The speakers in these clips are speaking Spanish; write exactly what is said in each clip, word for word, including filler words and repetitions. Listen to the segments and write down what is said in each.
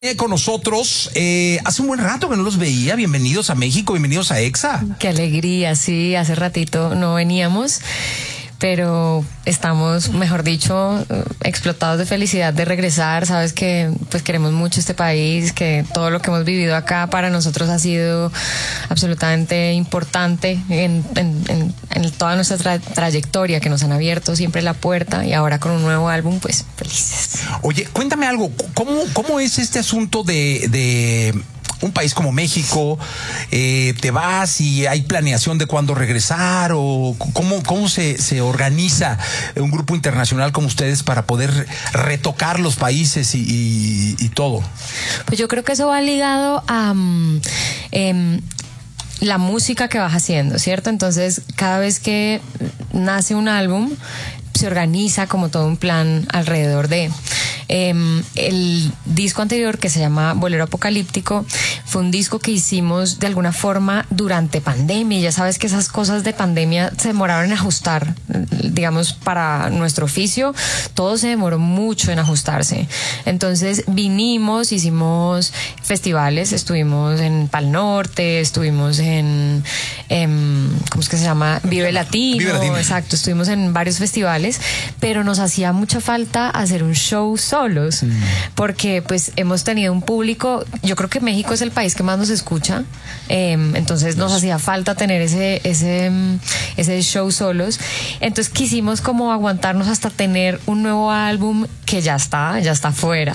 Eh, con nosotros, eh, hace un buen rato que no los veía. Bienvenidos a México, bienvenidos a Exa. Qué alegría, sí, hace ratito no veníamos, pero estamos, mejor dicho, explotados de felicidad de regresar. Sabes que pues queremos mucho este país, que todo lo que hemos vivido acá para nosotros ha sido absolutamente importante en, en, en, en toda nuestra tra trayectoria, que nos han abierto siempre la puerta, y ahora con un nuevo álbum, pues felices. Oye, cuéntame algo, ¿cómo, cómo es este asunto de... de... un país como México? Eh, ¿te vas y hay planeación de cuándo regresar? ¿O cómo, cómo se, se organiza un grupo internacional como ustedes para poder retocar los países y, y, y todo? Pues yo creo que eso va ligado a... Um, eh, la música que vas haciendo, ¿cierto? Entonces, cada vez que nace un álbum, se organiza como todo un plan alrededor de... Eh, el disco anterior, que se llama Bolero Apocalíptico, fue un disco que hicimos de alguna forma durante pandemia. Ya sabes que esas cosas de pandemia se demoraron en ajustar, digamos, para nuestro oficio, todo se demoró mucho en ajustarse. Entonces vinimos, hicimos festivales, estuvimos en Pal Norte, estuvimos en, en ¿cómo es que se llama? Vive Latino, Vive Latino. Exacto, estuvimos en varios festivales, pero nos hacía mucha falta hacer un show solos, mm. porque pues hemos tenido un público. Yo creo que México es el país que más nos escucha, eh, entonces nos hacía falta tener ese, ese, ese show solos. Entonces quisimos como aguantarnos hasta tener un nuevo álbum que ya está, ya está fuera.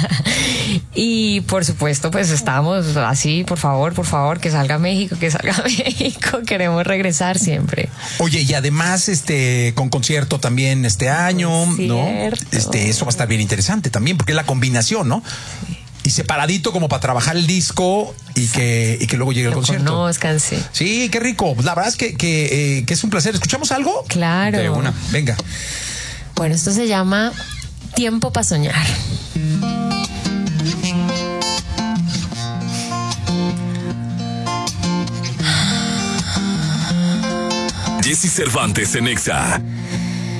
Y por supuesto pues estábamos así, por favor, por favor, que salga México, que salga México, queremos regresar siempre. Oye, y además este con concierto también este año, ¿no? Este, eso va a estar bien interesante también, porque es la combinación, ¿no? Sí. Y separadito como para trabajar el disco y que, y que luego llegue el concierto. Conozcan, sí. Sí, qué rico. La verdad es que, que, eh, que es un placer. ¿Escuchamos algo? Claro. De una. Venga. Bueno, esto se llama Tiempo para Soñar. Jessy Cervantes en Exa.